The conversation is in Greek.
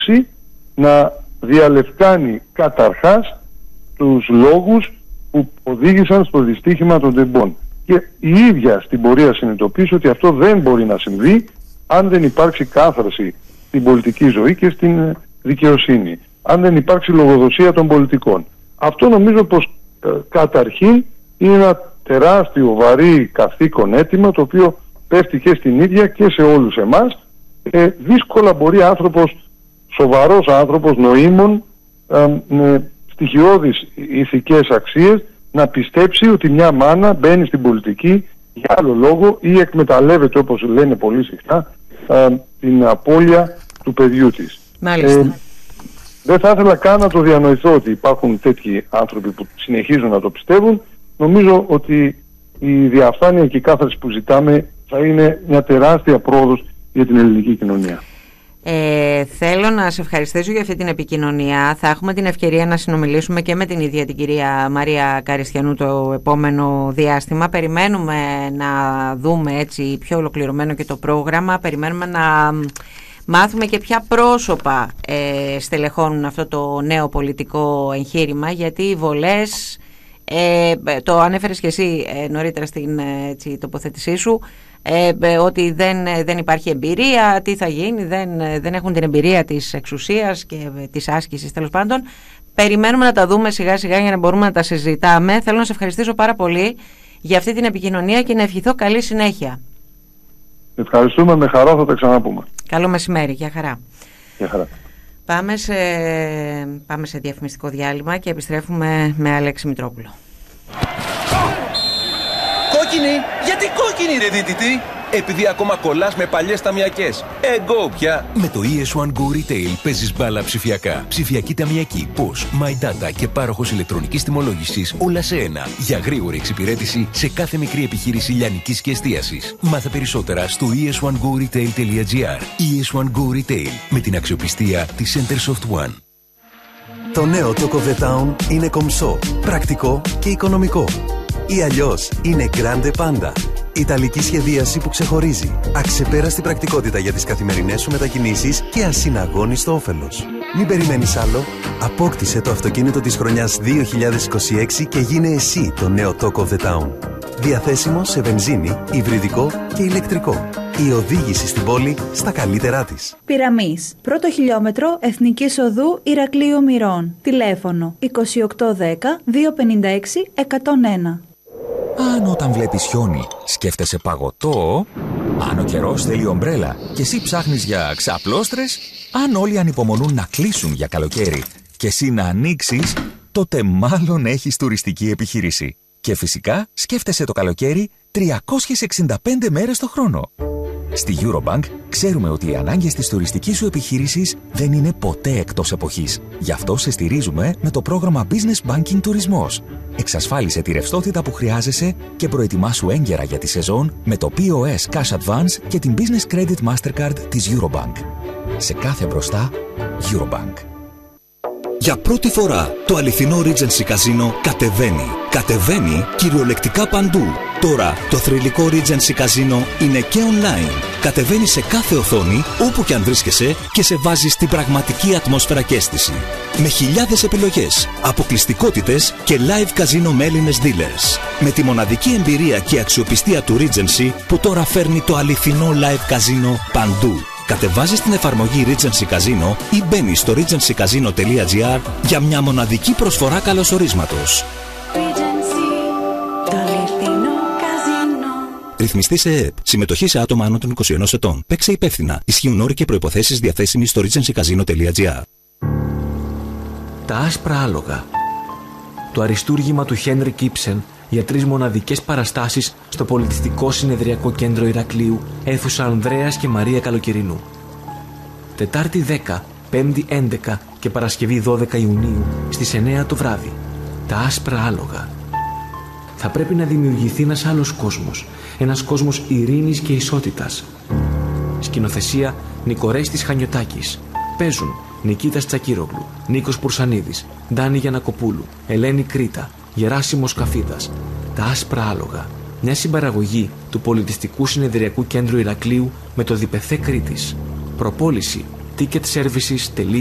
να διαλευκάνει καταρχάς τους λόγους που οδήγησαν στο δυστύχημα των τεμπών. Και η ίδια στην πορεία συνειδητοποίησε ότι αυτό δεν μπορεί να συμβεί αν δεν υπάρξει κάθαρση στην πολιτική ζωή και στην δικαιοσύνη, αν δεν υπάρξει λογοδοσία των πολιτικών. Αυτό νομίζω πως καταρχήν είναι ένα τεράστιο βαρύ καθήκον αίτημα, το οποίο πέφτει και στην ίδια και σε όλους εμάς. Δύσκολα μπορεί άνθρωπος, σοβαρός άνθρωπος, νοήμων, με στοιχειώδεις ηθικές αξίες, να πιστέψει ότι μια μάνα μπαίνει στην πολιτική για άλλο λόγο ή εκμεταλλεύεται, όπως λένε πολύ συχνά, την απώλεια του παιδιού της. Δεν θα ήθελα καν να το διανοηθώ ότι υπάρχουν τέτοιοι άνθρωποι που συνεχίζουν να το πιστεύουν. Νομίζω ότι η διαφάνεια και η κάθαρση που ζητάμε θα είναι μια τεράστια πρόοδος για την ελληνική κοινωνία. Θέλω να σε ευχαριστήσω για αυτή την επικοινωνία. Θα έχουμε την ευκαιρία να συνομιλήσουμε και με την ίδια την κυρία Μαρία Καριστιανού το επόμενο διάστημα. Περιμένουμε να δούμε έτσι πιο ολοκληρωμένο και το πρόγραμμα. Περιμένουμε να μάθουμε και ποια πρόσωπα στελεχώνουν αυτό το νέο πολιτικό εγχείρημα, γιατί οι βολές, το ανέφερες και εσύ νωρίτερα στην τοποθέτησή σου, ότι δεν υπάρχει εμπειρία, τι θα γίνει, δεν έχουν την εμπειρία της εξουσίας και της άσκησης, τέλος πάντων. Περιμένουμε να τα δούμε σιγά σιγά για να μπορούμε να τα συζητάμε. Θέλω να σε ευχαριστήσω πάρα πολύ για αυτή την επικοινωνία και να ευχηθώ καλή συνέχεια. Ευχαριστούμε, με χαρά θα τα ξαναπούμε. Καλό μεσημέρι, για χαρά. Για χαρά. Πάμε σε διαφημιστικό διάλειμμα και επιστρέφουμε με Αλέξη Μητρόπουλο. Κόκκινη! Γιατί κόκκινη ρε δίτητη? Επειδή ακόμα κολλάς με παλιές ταμιακές. Εγώ πια. Με το ES1 Go Retail παίζεις μπάλα ψηφιακά. Ψηφιακή ταμιακή, POS, My Data και πάροχος ηλεκτρονικής τιμολόγησης, όλα σε ένα. Για γρήγορη εξυπηρέτηση σε κάθε μικρή επιχείρηση λιανικής και εστίασης. Μάθε περισσότερα στο es1goretail.gr. ES1 Go Retail, με την αξιοπιστία της Centersoft One. Το νέο Talk of the Town είναι κομψό, πρακτικό και οικονομικό. Ή αλλιώς είναι Grande Panda. Ιταλική σχεδίαση που ξεχωρίζει. Αξεπέραστη πρακτικότητα για τις καθημερινές σου μετακινήσεις και ασυναγώνιστο όφελος. Μην περιμένεις άλλο. Απόκτησε το αυτοκίνητο της χρονιάς 2026 και γίνε εσύ το νέο Talk of the Town. Διαθέσιμο σε βενζίνη, υβριδικό και ηλεκτρικό. Η οδήγηση στην πόλη στα καλύτερά της. Πειραμής. Πρώτο χιλιόμετρο Εθνικής Οδού Ηρακλείου Μυρών. Τηλέφωνο 2810 256 101. Αν όταν βλέπεις χιόνι σκέφτεσαι παγωτό, αν ο καιρός θέλει ομπρέλα και εσύ ψάχνεις για ξαπλώστρες, αν όλοι ανυπομονούν να κλείσουν για καλοκαίρι και εσύ να ανοίξεις, τότε μάλλον έχεις τουριστική επιχείρηση. Και φυσικά σκέφτεσαι το καλοκαίρι 365 μέρες το χρόνο. Στη Eurobank ξέρουμε ότι οι ανάγκες της τουριστικής σου επιχείρησης δεν είναι ποτέ εκτός εποχής. Γι' αυτό σε στηρίζουμε με το πρόγραμμα Business Banking Τουρισμός. Εξασφάλισε τη ρευστότητα που χρειάζεσαι και προετοιμάσου έγκαιρα για τη σεζόν με το POS Cash Advance και την Business Credit Mastercard της Eurobank. Σε κάθε μπροστά, Eurobank. Για πρώτη φορά το αληθινό Regency Casino κατεβαίνει. Κατεβαίνει κυριολεκτικά παντού. Τώρα το θρυλικό Regency Casino είναι και online. Κατεβαίνει σε κάθε οθόνη, όπου και αν βρίσκεσαι, και σε βάζει στην πραγματική ατμόσφαιρα και αίσθηση. Με χιλιάδες επιλογές, αποκλειστικότητες και live casino με Έλληνες dealers. Με τη μοναδική εμπειρία και αξιοπιστία του Regency που τώρα φέρνει το αληθινό live casino παντού. Κατεβάζεις την εφαρμογή Regency Casino ή μπαίνεις στο regencycasino.gr για μια μοναδική προσφορά καλωσορίσματος. Ρυθμιστή σε ΕΕΠ. Συμμετοχή σε άτομα άνω των 21 ετών. Παίξε υπεύθυνα. Ισχύουν όροι και προϋποθέσεις διαθέσιμοι στο regencycasino.gr. Τα άσπρα άλογα. Το αριστούργημα του Χένρικ Ήψεν για 3 μοναδικές παραστάσεις στο Πολιτιστικό Συνεδριακό Κέντρο Ηρακλείου, αίθουσα Ανδρέας και Μαρία Καλοκαιρινού. Τετάρτη 10, Πέμπτη 11 και Παρασκευή 12 Ιουνίου στις 9 το βράδυ. Τα άσπρα άλογα. Θα πρέπει να δημιουργηθεί ένας άλλος κόσμος. Ένας κόσμος ειρήνης και ισότητας. Σκηνοθεσία Νικορέστης Χανιωτάκης. Παίζουν Νικήτας Τσακίρογλου, Νίκος Πουρσανίδης, Ντάνη Γιανακοπούλου, Ελένη Κρήτα, Γεράσιμος Καφίδας. Τα άσπρα άλογα. Μια συμπαραγωγή του Πολιτιστικού Συνεδριακού Κέντρου Ηρακλείου με το ΔΠΘ Κρήτης. Προπόληση ticketservices.gr.